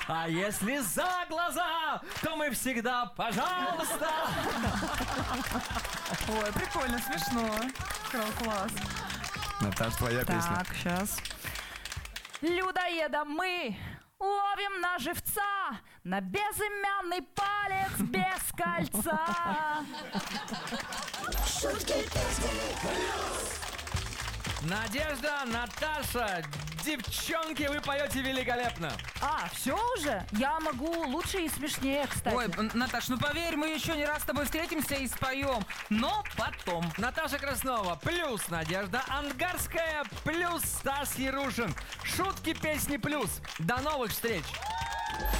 А если за глаза, то мы всегда пожалуйста. Ой, прикольно, смешно. Класс. Наташ, твоя песня. Так, сейчас. Людоеда мы ловим на живца, на безымянный палец без кольца. Надежда, Наташа, девчонки, вы поете великолепно. А, все уже? Я могу лучше и смешнее, кстати. Ой, Наташ, ну поверь, мы еще не раз с тобой встретимся и споем. Но потом. Наташа Краснова плюс Надежда Ангарская плюс Стас Ярушин. Шутки, песни плюс. До новых встреч!